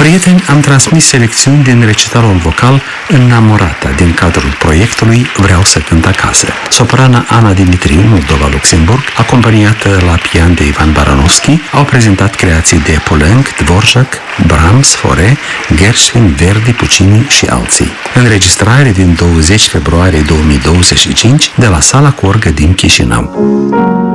Prieteni, am transmis selecțiuni din recitalul vocal Înamorata din cadrul proiectului Vreau să cânt acasă. Soprana Ana Dimitriu, Moldova, Luxemburg, acompaniată la pian de Ivan Baranovski, au prezentat creații de Poulenc, Dvorak, Brahms, Fauré, Gershwin, Verdi, Puccini și alții. Înregistrare din 20 februarie 2025 de la Sala cu Orgă din Chișinău.